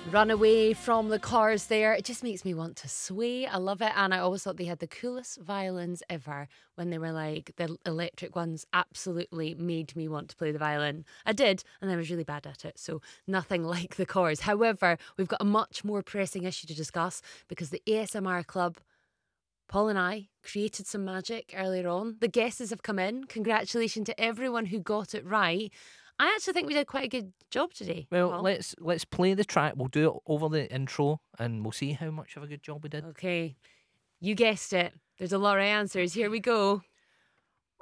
Run away from the Cars there. It just makes me want to sway. I love it. And I always thought they had the coolest violins ever when they were like the electric ones. Absolutely made me want to play the violin. I did, and I was really bad at it. So nothing like the Cars. However, we've got a much more pressing issue to discuss because the ASMR Club, Paul and I, created some magic earlier on. The guesses have come in. Congratulations to everyone who got it right. I actually think we did quite a good job today. Well, Paul. let's play the track. We'll do it over the intro, and we'll see how much of a good job we did. Okay, you guessed it. There's a lot of answers. Here we go.